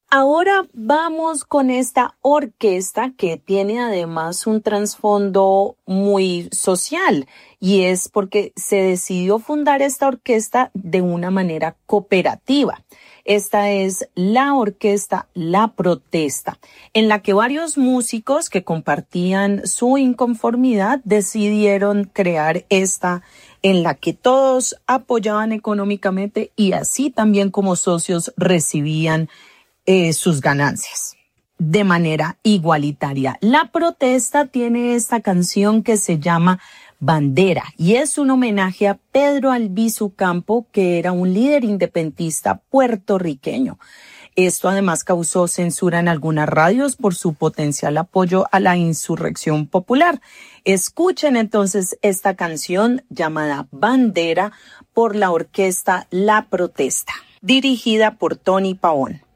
Ahora vamos con esta orquesta que tiene además un trasfondo muy social y es porque se decidió fundar esta orquesta de una manera cooperativa. Esta es la orquesta La Protesta, en la que varios músicos que compartían su inconformidad decidieron crear esta en la que todos apoyaban económicamente y así también como socios recibían sus ganancias de manera igualitaria. La Protesta tiene esta canción que se llama Bandera y es un homenaje a Pedro Albizu Campo, que era un líder independentista puertorriqueño. Esto además causó censura en algunas radios por su potencial apoyo a la insurrección popular. Escuchen entonces esta canción llamada Bandera por la orquesta La Protesta, dirigida por Tony Pavón.